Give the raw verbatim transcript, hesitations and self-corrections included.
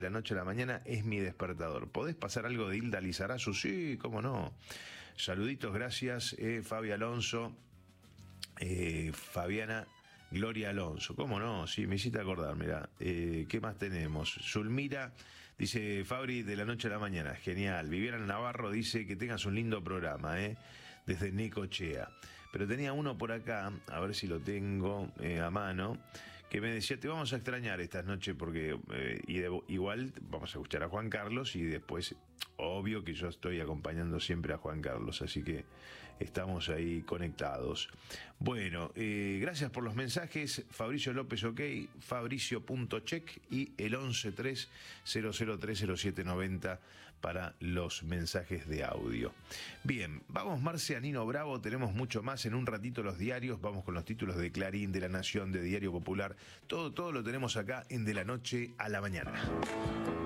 la noche a la mañana es mi despertador. ¿Podés pasar algo de Hilda Lizarazu? Sí, cómo no. Saluditos, gracias, eh, Fabi Alonso, eh, Fabiana Gloria Alonso. ¿Cómo no? Sí, me hiciste acordar, mirá. Eh, ¿Qué más tenemos? Zulmira dice, Fabri, de la noche a la mañana. Genial. Viviana Navarro dice que tengas un lindo programa, ¿eh? Desde Necochea. Pero tenía uno por acá, a ver si lo tengo eh, a mano, que me decía, te vamos a extrañar estas noches porque eh, y de, igual vamos a escuchar a Juan Carlos y después, obvio que yo estoy acompañando siempre a Juan Carlos, así que estamos ahí conectados. Bueno, eh, gracias por los mensajes. Fabricio López, ok, fabricio.check y el once tres cero cero tres cero siete noventa para los mensajes de audio. Bien, vamos Marce, Nino Bravo, tenemos mucho más en un ratito los diarios, vamos con los títulos de Clarín, de La Nación, de Diario Popular, todo, todo lo tenemos acá en De la Noche a la Mañana.